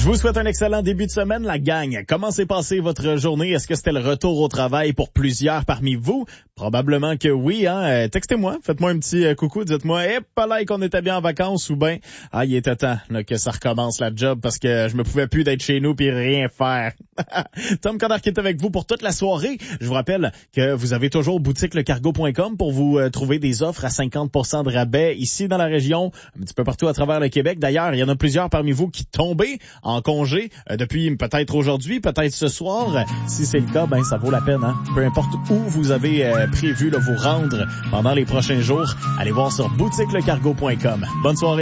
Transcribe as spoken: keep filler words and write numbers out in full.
Je vous souhaite un excellent début de semaine, la gang. Comment s'est passée votre journée? Est-ce que c'était le retour au travail pour plusieurs parmi vous? Probablement que oui, hein. Euh, textez-moi, faites-moi un petit euh, coucou, dites-moi, hé, pas là qu'on était bien en vacances ou ben, ah, il était temps là, que ça recommence la job parce que je me pouvais plus d'être chez nous puis rien faire. Tom Connor qui est avec vous pour toute la soirée. Je vous rappelle que vous avez toujours boutique le cargo point com pour vous euh, trouver des offres à cinquante pour cent de rabais ici dans la région, un petit peu partout à travers le Québec. D'ailleurs, il y en a plusieurs parmi vous qui tombaient en congé euh, depuis peut-être aujourd'hui, peut-être ce soir. Si c'est le cas, ben ça vaut la peine, hein. Peu importe où vous avez euh, prévu de vous rendre pendant les prochains jours, allez voir sur boutique le cargo point com. Bonne soirée.